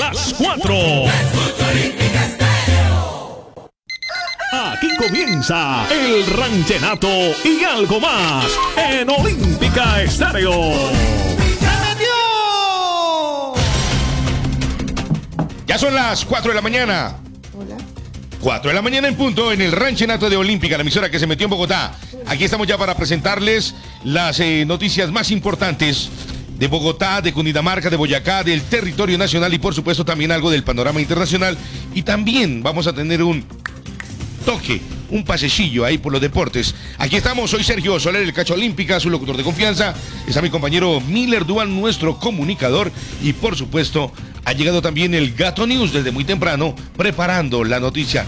las 4. Aquí comienza el ranchenato y algo más en Olímpica Estéreo. Ya son las 4 de la mañana. Hola. 4 de la mañana en punto en el ranchenato de Olímpica, la emisora que se metió en Bogotá. Aquí estamos ya para presentarles las noticias más importantes de Bogotá, de Cundinamarca, de Boyacá, del territorio nacional y por supuesto también algo del panorama internacional. Y también vamos a tener un toque, un pasecillo ahí por los deportes. Aquí estamos, soy Sergio Soler, el Cacho Olímpica, su locutor de confianza. Está mi compañero Miller Duan, nuestro comunicador. Y por supuesto, ha llegado también el Gato News desde muy temprano, preparando la noticia,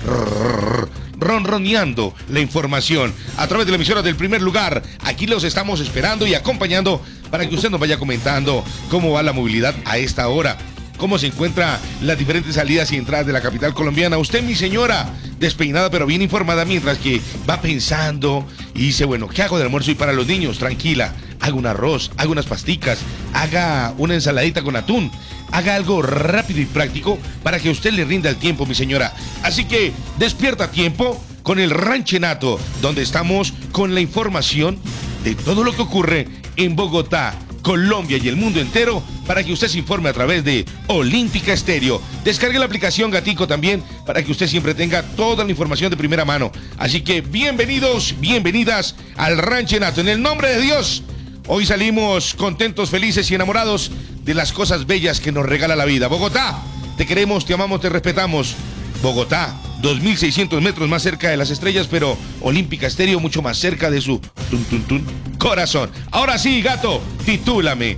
ronroneando la información a través de la emisora del primer lugar. Aquí los estamos esperando y acompañando para que usted nos vaya comentando cómo va la movilidad a esta hora, cómo se encuentran las diferentes salidas y entradas de la capital colombiana. Usted, mi señora, despeinada pero bien informada, mientras que va pensando y dice, bueno, ¿qué hago de almuerzo y para los niños? Tranquila, haga un arroz, haga unas pasticas, haga una ensaladita con atún, haga algo rápido y práctico para que a usted le rinda el tiempo, mi señora. Así que despierta a tiempo con el ranchenato, donde estamos con la información de todo lo que ocurre en Bogotá, Colombia y el mundo entero, para que usted se informe a través de Olímpica Estéreo. Descargue la aplicación Gatico también para que usted siempre tenga toda la información de primera mano. Así que bienvenidos, bienvenidas al ranchenato. En el nombre de Dios, hoy salimos contentos, felices y enamorados de las cosas bellas que nos regala la vida. Bogotá, te queremos, te amamos, te respetamos. Bogotá, 2.600 metros más cerca de las estrellas, pero Olímpica Estéreo mucho más cerca de su corazón. Ahora sí, Gato, titúlame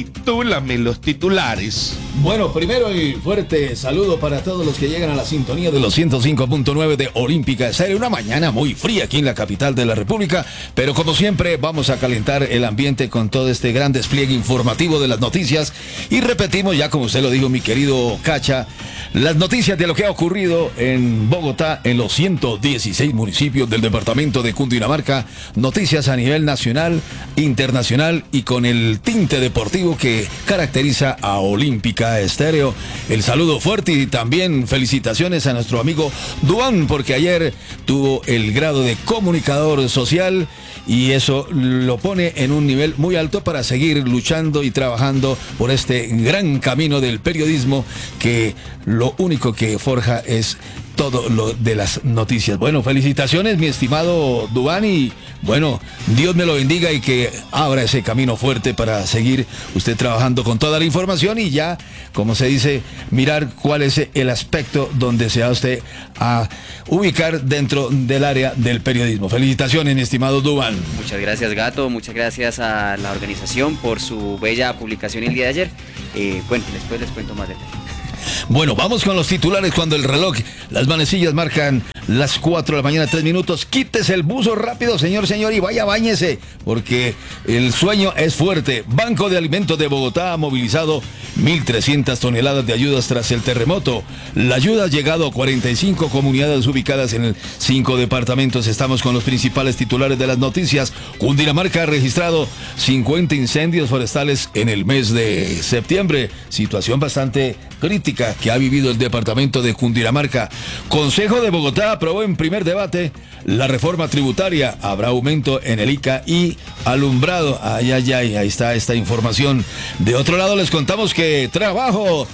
los titulares. Bueno, primero el fuerte saludo para todos los que llegan a la sintonía de los 105.9 de Olímpica Estéreo. Una mañana muy fría aquí en la capital de la República, pero como siempre vamos a calentar el ambiente con todo este gran despliegue informativo de las noticias. Y repetimos ya, como usted lo dijo, mi querido Cacha, las noticias de lo que ha ocurrido en Bogotá, en los 116 municipios del departamento de Cundinamarca. Noticias a nivel nacional, internacional y con el tinte deportivo que caracteriza a Olímpica Estéreo. El saludo fuerte y también felicitaciones a nuestro amigo Duan, porque ayer tuvo el grado de comunicador social y eso lo pone en un nivel muy alto para seguir luchando y trabajando por este gran camino del periodismo, que lo único que forja es todo lo de las noticias. Bueno, felicitaciones, mi estimado Duan, y bueno, Dios me lo bendiga y que abra ese camino fuerte para seguir usted trabajando con toda la información y ya, como se dice, mirar cuál es el aspecto donde se va usted a ubicar dentro del área del periodismo. Felicitaciones, mi estimado Duan. Muchas gracias, Gato, muchas gracias a la organización por su bella publicación el día de ayer. Bueno, después les cuento más detalles. Bueno, vamos con los titulares cuando el reloj, las manecillas marcan las 4 de la mañana, 3 minutos. Quítese el buzo rápido, señor, y vaya, báñese, porque el sueño es fuerte. Banco de Alimentos de Bogotá ha movilizado 1.300 toneladas de ayudas tras el terremoto. La ayuda ha llegado a 45 comunidades ubicadas en 5 departamentos. Estamos con los principales titulares de las noticias. Cundinamarca ha registrado 50 incendios forestales en el mes de septiembre. Situación bastante crítica que ha vivido el departamento de Cundinamarca. Consejo de Bogotá aprobó en primer debate la reforma tributaria. Habrá aumento en el ICA y alumbrado. Ahí está esta información. De otro lado les contamos que trabajo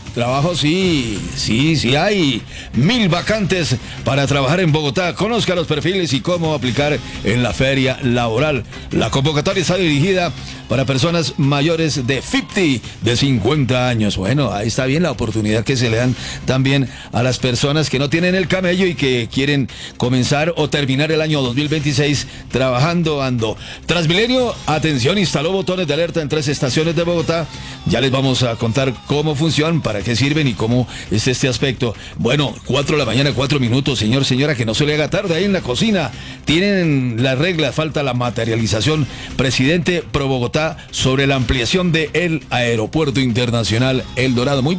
sí hay 1.000 vacantes para trabajar en Bogotá. Conozca los perfiles y cómo aplicar en la feria laboral. La convocatoria está dirigida para personas mayores de 50 años. Bueno, ahí está bien la oportunidad que se le dan también a las personas que no tienen el camello y que quieren comenzar o terminar el año 2026 trabajando. Transmilenio, atención, instaló botones de alerta en 3 estaciones de Bogotá. Ya les vamos a contar cómo funcionan, para qué sirven y cómo es este aspecto. Bueno, 4 de la mañana, 4 minutos, señor, señora, que no se le haga tarde ahí en la cocina. Tienen la regla, falta la materialización. Presidente Pro Bogotá sobre la ampliación del aeropuerto internacional El Dorado. Muy bonito es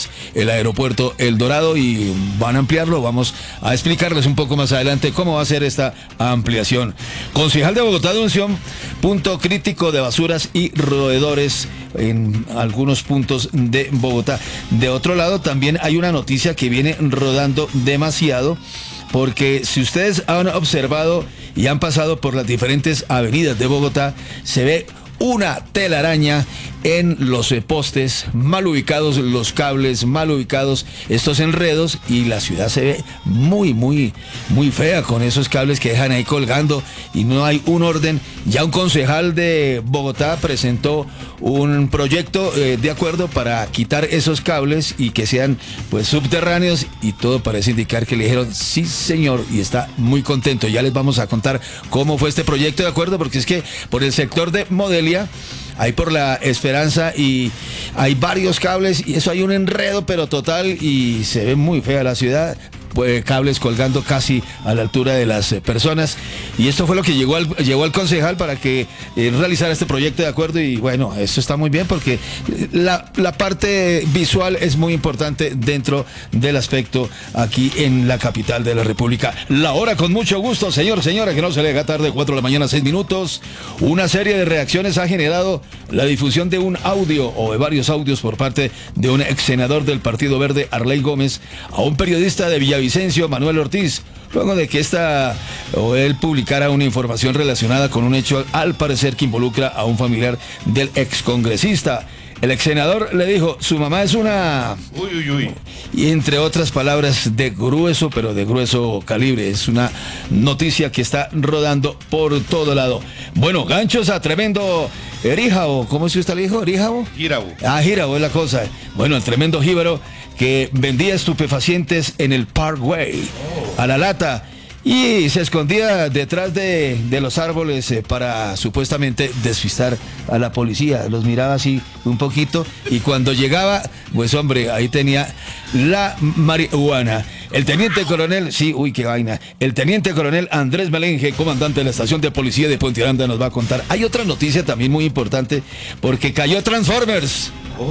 es el aeropuerto El Dorado y van a ampliarlo. Vamos a explicarles un poco más adelante cómo va a ser esta ampliación. Concejal de Bogotá denunció punto crítico de basuras y roedores en algunos puntos de Bogotá. De otro lado, también hay una noticia que viene rodando demasiado, porque si ustedes han observado y han pasado por las diferentes avenidas de Bogotá, se ve una telaraña en los postes, mal ubicados los cables, mal ubicados estos enredos, y la ciudad se ve muy fea con esos cables que dejan ahí colgando y no hay un orden. Ya un concejal de Bogotá presentó un proyecto de acuerdo para quitar esos cables y que sean pues subterráneos, y todo parece indicar que le dijeron sí señor, y está muy contento. Ya les vamos a contar cómo fue este proyecto de acuerdo, porque es que por el sector de Modelia, ahí por la Esperanza, y hay varios cables y eso hay un enredo pero total, y se ve muy fea la ciudad. Pues, cables colgando casi a la altura de las personas, y esto fue lo que llegó al concejal para que realizara este proyecto de acuerdo. Y bueno, esto está muy bien porque la parte visual es muy importante dentro del aspecto aquí en la capital de la República. La hora con mucho gusto, señora, que no se le haga tarde, 4 de la mañana, 6 minutos. Una serie de reacciones ha generado la difusión de un audio o de varios audios por parte de un ex senador del Partido Verde, Arley Gómez, a un periodista de Villavicencio, Manuel Ortiz, luego de que él publicara una información relacionada con un hecho al parecer que involucra a un familiar del excongresista. El ex senador le dijo, su mamá es una... Y entre otras palabras, de grueso calibre. Es una noticia que está rodando por todo lado. Bueno, ganchos a tremendo Eríjabo. ¿Cómo es que usted le dijo? ¿Eríjabo? Gírabo. Gírabo es la cosa. Bueno, el tremendo jíbaro que vendía estupefacientes en el Parkway a la lata y se escondía detrás de los árboles para supuestamente despistar a la policía. Los miraba así un poquito y cuando llegaba, pues hombre, ahí tenía la marihuana. El teniente coronel, qué vaina. El teniente coronel Andrés Melenje, comandante de la estación de policía de Puente Aranda, nos va a contar. Hay otra noticia también muy importante, porque cayó Transformers.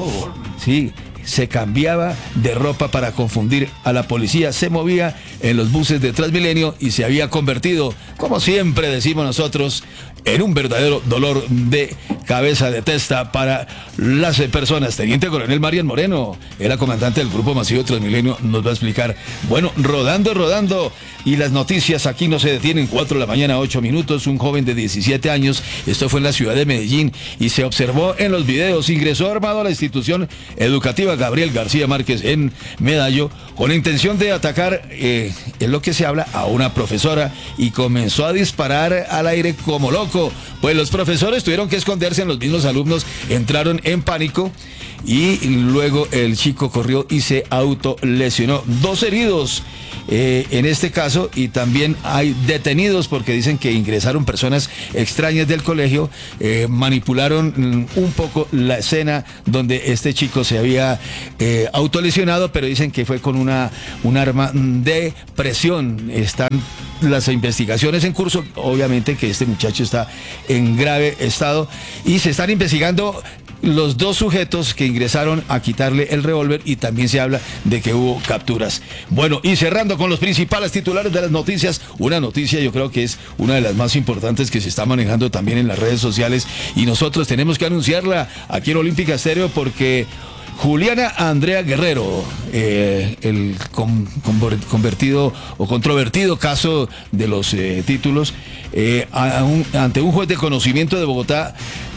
Sí. Se cambiaba de ropa para confundir a la policía, se movía en los buses de Transmilenio y se había convertido, como siempre decimos nosotros, en un verdadero dolor de cabeza de testa para las personas. Teniente coronel Marian Moreno, era comandante del grupo masivo de Transmilenio, nos va a explicar. Bueno, rodando, y las noticias aquí no se detienen. 4 de la mañana, 8 minutos, un joven de 17 años, esto fue en la ciudad de Medellín, y se observó en los videos, ingresó armado a la institución educativa Gabriel García Márquez en Medallo, con la intención de atacar, es lo que se habla, a una profesora, y comenzó a disparar al aire como loco. Pues los profesores tuvieron que esconderse, los mismos alumnos entraron en pánico y luego el chico corrió y se autolesionó. 2 heridos en este caso, y también hay detenidos porque dicen que ingresaron personas extrañas del colegio, manipularon un poco la escena donde este chico se había autolesionado, pero dicen que fue con un arma de presión. Están las investigaciones en curso, obviamente que este muchacho está en grave estado y se están investigando los 2 sujetos que ingresaron a quitarle el revólver, y también se habla de que hubo capturas. Bueno, y cerrando con los principales titulares de las noticias, una noticia yo creo que es una de las más importantes que se está manejando también en las redes sociales, y nosotros tenemos que anunciarla aquí en Olímpica Estéreo, porque Juliana Andrea Guerrero, el convertido o controvertido caso de los títulos, ante un juez de conocimiento de Bogotá,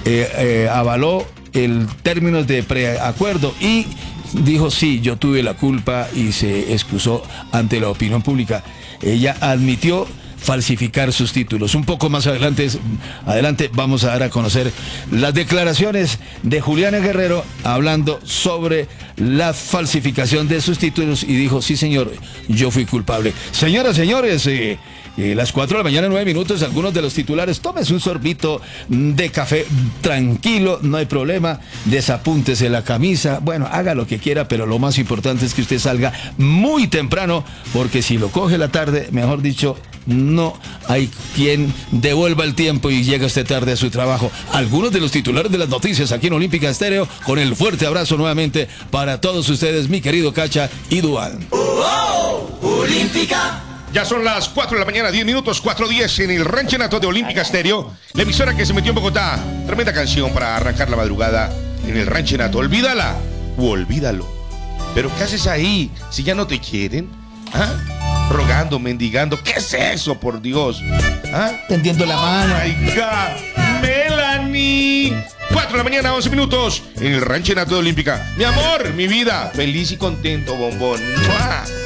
avaló el términos de preacuerdo y dijo sí, yo tuve la culpa, y se excusó ante la opinión pública. Ella admitió falsificar sus títulos. Un poco más adelante vamos a dar a conocer las declaraciones de Juliana Guerrero hablando sobre la falsificación de sus títulos, y dijo, sí señor, yo fui culpable. Señoras, señores, las 4 de la mañana, 9 minutos, algunos de los titulares. Tómese un sorbito de café tranquilo, no hay problema, desapúntese la camisa, bueno, haga lo que quiera, pero lo más importante es que usted salga muy temprano, porque si lo coge la tarde, mejor dicho, no hay quien devuelva el tiempo y llega usted tarde a su trabajo. Algunos de los titulares de las noticias aquí en Olímpica Estéreo, con el fuerte abrazo nuevamente para para todos ustedes, mi querido Cacha y Duan. Olímpica. Ya son las 4 de la mañana, 10 minutos, 4:10 en el Ranchenato de Olímpica Estéreo, la emisora que se metió en Bogotá. Tremenda canción para arrancar la madrugada en el Ranchenato. Olvídala o olvídalo. Pero ¿qué haces ahí si ya no te quieren? ¿Ah? Rogando, mendigando. ¿Qué es eso, por Dios? ¿Ah? Tendiendo la mano. ¡My God! ¡Melanie! 4 de la mañana, 11 minutos en el Ranchenato de Olímpica. Mi amor, mi vida, feliz y contento, bombón. ¡Mua!